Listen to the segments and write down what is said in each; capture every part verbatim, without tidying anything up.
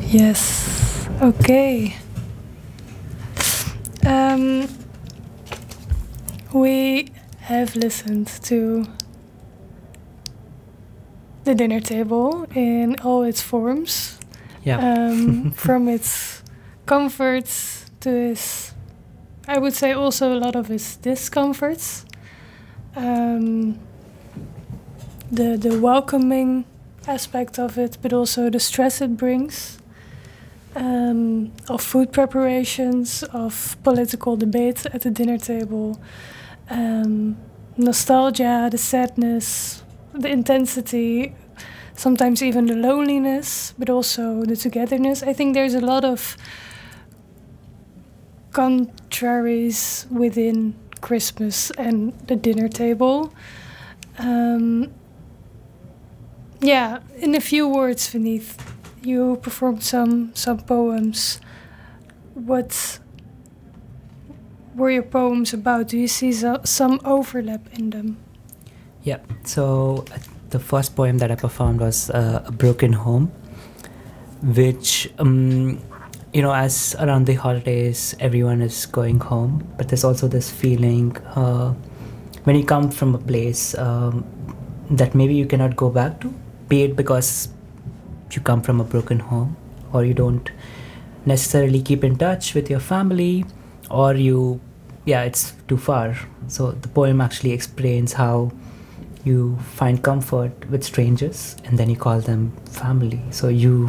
Yes. Okay. Um, we have listened to the dinner table in all its forms. Yeah. Um, from its comforts to its, I would say also a lot of its discomforts. Um, the the welcoming aspect of it, but also the stress it brings. Um, of food preparations, of political debates at the dinner table, um, nostalgia, the sadness, the intensity, sometimes even the loneliness, but also the togetherness. I think there's a lot of contraries within Christmas and the dinner table. Um, yeah, in a few words, Vineet, you performed some some poems. What were your poems about? Do you see so, some overlap in them? Yeah. So uh, the first poem that I performed was uh, A Broken Home, which, um, you know, as around the holidays, everyone is going home, but there's also this feeling uh, when you come from a place um, that maybe you cannot go back to, be it because you come from a broken home, or you don't necessarily keep in touch with your family, or you, yeah, it's too far. So the poem actually explains how you find comfort with strangers and then you call them family. So you,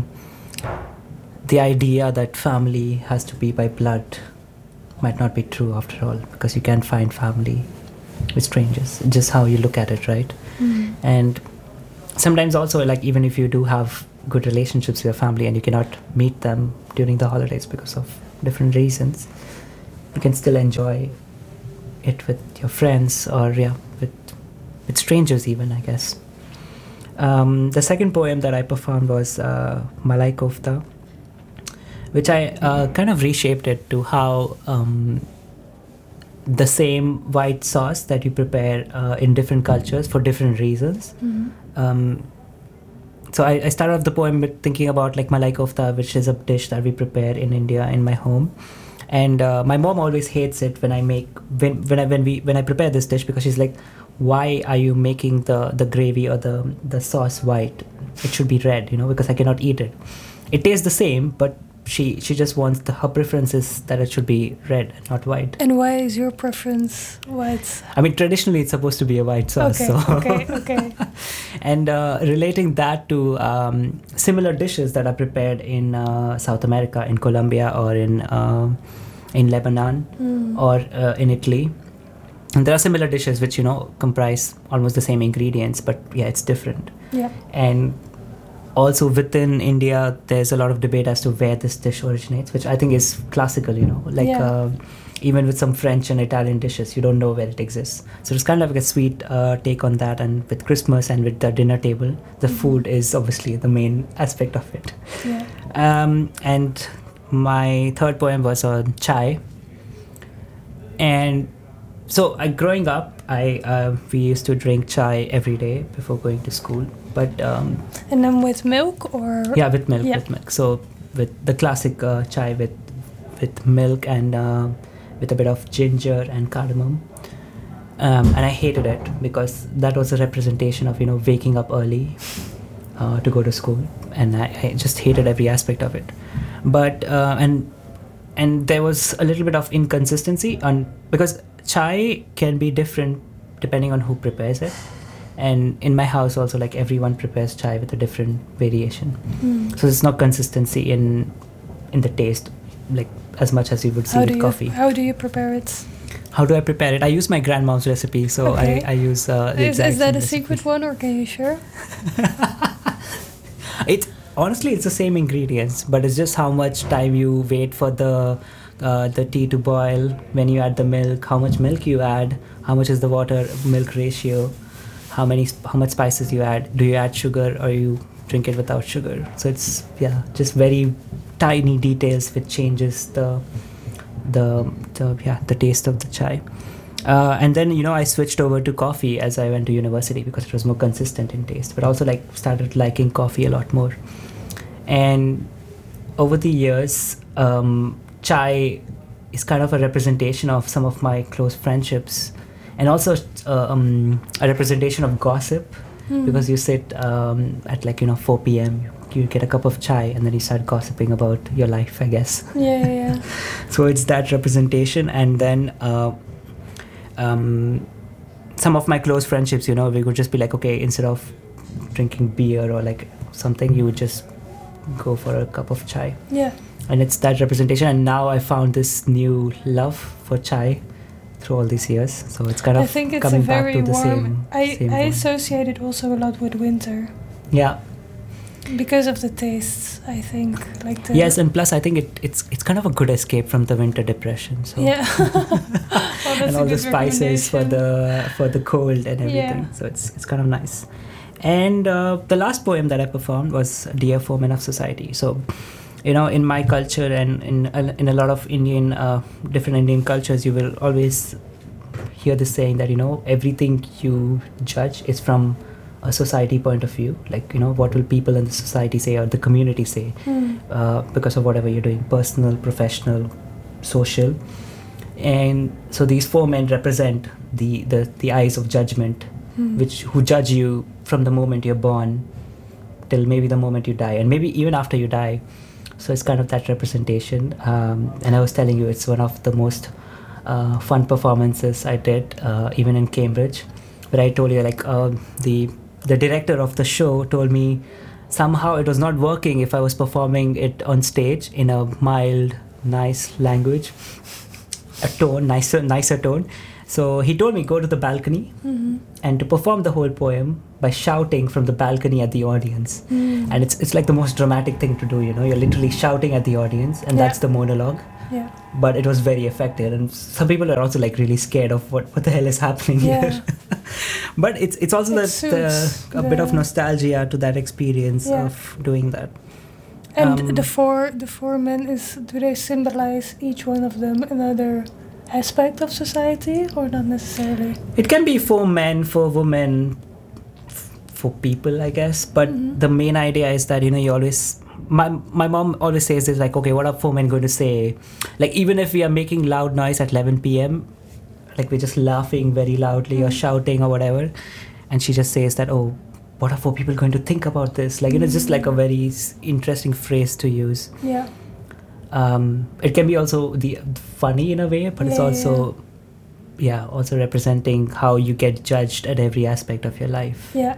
the idea that family has to be by blood might not be true after all, because you can find family with strangers, just how you look at it, right? Mm. And sometimes also, like, even if you do have good relationships with your family and you cannot meet them during the holidays because of different reasons, you can still enjoy it with your friends, or yeah, with with strangers even, I guess. Um, the second poem that I performed was uh, Malai Kofta, which I uh, kind of reshaped it to how um, the same white sauce that you prepare uh, in different cultures for different reasons. Mm-hmm. Um, so I, I started off the poem with thinking about like Malai Kofta, which is a dish that we prepare in India in my home. And uh, my mom always hates it when I make when when I when we when I prepare this dish, because she's like, why are you making the the gravy or the the sauce white? It should be red, you know, because I cannot eat it. It tastes the same, but she she just wants the her preference is that it should be red and not white. And why is your preference white? I mean, traditionally it's supposed to be a white sauce. Okay, so. okay, okay. And uh, relating that to um, similar dishes that are prepared in uh, South America, in Colombia, or in uh, in Lebanon, Mm. or uh, in Italy. And there are similar dishes which, you know, comprise almost the same ingredients, but yeah, it's different. Yeah. And also within India, there's a lot of debate as to where this dish originates, which I think is classical, you know, like Yeah. uh, even with some French and Italian dishes, you don't know where it exists. So it's kind of like a sweet uh, take on that. And with Christmas and with the dinner table, the Mhm. food is obviously the main aspect of it. Yeah. Um, and my third poem was on chai. And so I, growing up, I uh, we used to drink chai every day before going to school. But um, And then with milk or? yeah, with milk, Yeah. with milk. So with the classic uh, chai with with milk and uh, with a bit of ginger and cardamom. Um, and I hated it because that was a representation of, you know, waking up early uh, to go to school, and I, I just hated every aspect of it. But uh, and and there was a little bit of inconsistency on, because chai can be different depending on who prepares it. And in my house also, like, everyone prepares chai with a different variation. Mm. So there's no consistency in in the taste, like as much as you would see How with do you coffee. how do you prepare it? How do I prepare it? I use my grandmom's recipe, so Okay. I, I use uh, the Is, exact is that same a recipe. secret one, or can you share? It's honestly it's the same ingredients, but it's just how much time you wait for the uh, the tea to boil, when you add the milk, how much milk you add, how much is the water milk ratio, how many sp- how much spices you add, do you add sugar or you drink it without sugar. So it's, yeah, just very tiny details which changes the the, the yeah the taste of the chai. Uh, and then, you know, I switched over to coffee as I went to university because it was more consistent in taste, but also like started liking coffee a lot more. And over the years, um, chai is kind of a representation of some of my close friendships, and also uh, um, a representation of gossip, mm. because you sit um, at like you know four p.m. You, you get a cup of chai and then you start gossiping about your life, I guess. Yeah, yeah. yeah. So it's that representation, and then uh, um, some of my close friendships, you know, we would just be like, okay, instead of drinking beer or like something, you would just go for a cup of chai. Yeah. And it's that representation, and now I found this new love for chai through all these years. So it's kind of I think it's coming a very back to the warm. same. I same I point. associate it also a lot with winter Yeah. because of the tastes. I think like the Yes, and plus I think it, it's it's kind of a good escape from the winter depression. So yeah. Oh, that's and a all the good spices for recommendation. the for the cold and everything. Yeah. So it's it's kind of nice. And uh, the last poem that I performed was "Dear Foeman of Society." So, you know, in my culture and in a, in a lot of Indian uh, different Indian cultures, you will always hear this saying that you know everything you judge is from a society point of view. Like you know, what will people in the society say or the community say Mm. uh, because of whatever you're doing, personal, professional, social. And so these four men represent the the, the eyes of judgment, Mm. which who judge you from the moment you're born till maybe the moment you die, and maybe even after you die. So it's kind of that representation. Um, and I was telling you, it's one of the most uh, fun performances I did, uh, even in Cambridge. But I told you, like uh, the the director of the show told me somehow it was not working if I was performing it on stage in a mild, nice language, a tone, nicer, nicer tone. So he told me go to the balcony Mhm. and to perform the whole poem by shouting from the balcony at the audience. Mm. And it's it's like the most dramatic thing to do, you know. You're literally shouting at the audience, and Yeah. that's the monologue. Yeah. But it was very effective, and some people are also like really scared of what, what the hell is happening Yeah. here. But it's it's also It that suits uh, a bit of the- nostalgia to that experience Yeah. of doing that. And Um, the four the four men is do they symbolize each one of them another aspect of society or not necessarily? It can be for men, for women, f- for people, I guess. But Mhm. the main idea is that you know you always. My my mom always says this, like, okay, what are four men going to say? Like, even if we are making loud noise at eleven p.m., like we're just laughing very loudly or Mhm. shouting or whatever, and she just says that, oh, what are four people going to think about this? Like, you know, it's just like a very s- interesting phrase to use. Yeah. Um, it can be also the funny in a way, but it's Yeah, also yeah, also representing how you get judged at every aspect of your life. Yeah.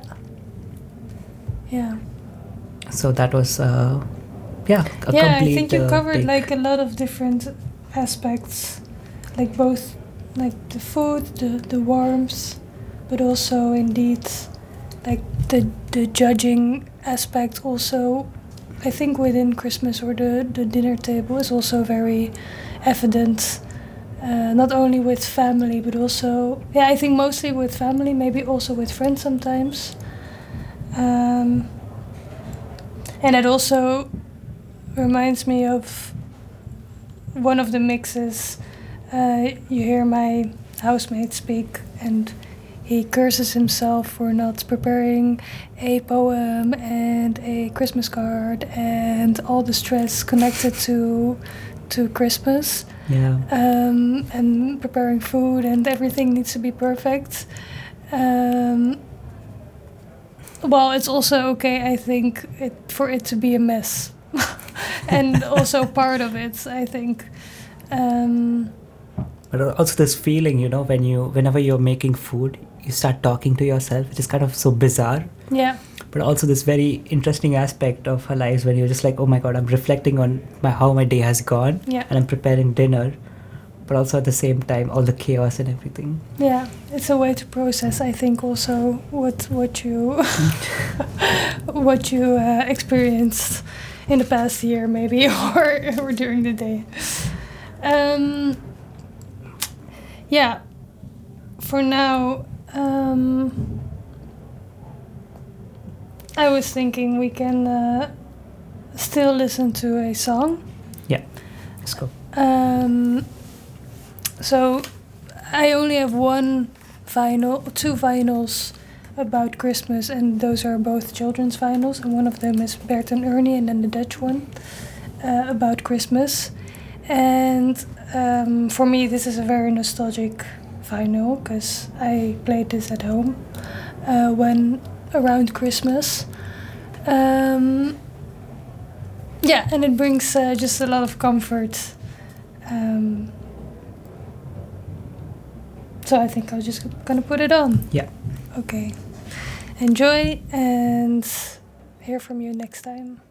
Yeah. So that was uh, yeah, a yeah, complete I think you uh, covered take. like a lot of different aspects, like both like the food, the the warmth, but also indeed like the the judging aspect. Also, I think within Christmas or the the dinner table is also very evident. Uh, not only with family, but also yeah, I think mostly with family, maybe also with friends sometimes. Um, and it also reminds me of one of the mixes. Uh, you hear my housemate speak, and he curses himself for not preparing a poem and a Christmas card and all the stress connected to to Christmas. Yeah. Um, and preparing food and everything needs to be perfect. Um, well, it's also okay, I think, it, for it to be a mess, and also part of it, I think. Um, But also this feeling, you know, when you whenever you're making food, you start talking to yourself, which is kind of so bizarre. yeah, But also this very interesting aspect of her lives when you're just like, oh my god, I'm reflecting on my how my day has gone, yeah, and I'm preparing dinner, but also at the same time all the chaos and everything. yeah. It's a way to process, I think, also what what you what you uh, experienced in the past year, maybe, or or during the day. Um, yeah. For now, um, I was thinking we can uh, still listen to a song. Yeah, let's go. Um, so I only have one vinyl, two vinyls about Christmas, and those are both children's vinyls, and one of them is Bert and Ernie, and then the Dutch one. uh, about Christmas. And um, for me, this is a very nostalgic vinyl because I played this at home uh, when around Christmas. Um, yeah, and it brings uh, just a lot of comfort. Um, so I think I'm just gonna put it on. Yeah. Okay. Enjoy and hear from you next time.